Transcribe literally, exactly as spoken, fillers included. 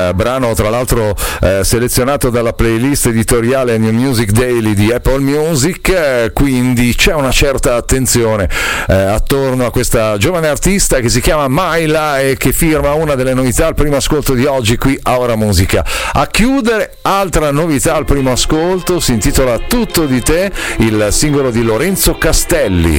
brano tra l'altro eh, selezionato dalla playlist editoriale New Music Daily di Apple Music, eh, quindi c'è una certa attenzione eh, attorno a questa giovane artista che si chiama Myla e che firma una delle novità al primo ascolto di oggi qui a Ora Musica. A chiudere, altra novità al primo ascolto, si intitola Tutto di te, il singolo di Lorenzo Castelli.